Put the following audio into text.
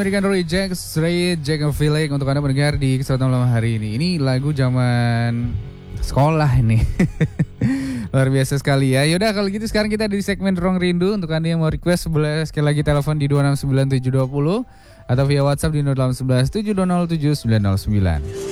Berikan Roy Jack, Straight Jack of Feeling untuk Anda mendengar di kesempatan malam hari ini. Ini lagu zaman sekolah ini. Luar biasa sekali ya. Yaudah kalau gitu sekarang kita di segmen Ruang Rindu. Untuk Anda yang mau request boleh sekali lagi telepon di 269 720 atau via WhatsApp di 0811 720 7909.